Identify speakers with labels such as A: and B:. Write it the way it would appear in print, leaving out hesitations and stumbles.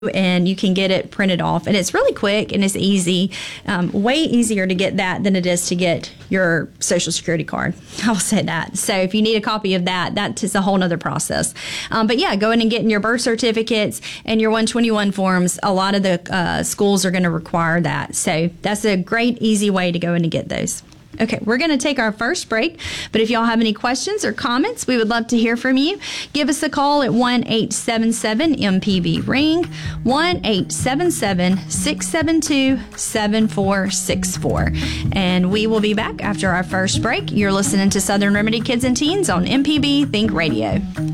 A: and you can get it printed off, and it's really quick and it's easy. Way easier to get that than it is to get your Social Security card. I'll say that. So if you need a copy of that, that is a whole nother process. But yeah, go in and getting your birth certificates and your 121 forms. A lot of the schools are going to require that. So that's a great, easy way to go in and get those. Okay, we're going to take our first break, but if y'all have any questions or comments, we would love to hear from you. Give us a call at 1-877-MPB-RING, 1-877-672-7464. And we will be back after our first break. You're listening to Southern Remedy Kids and Teens on MPB Think Radio.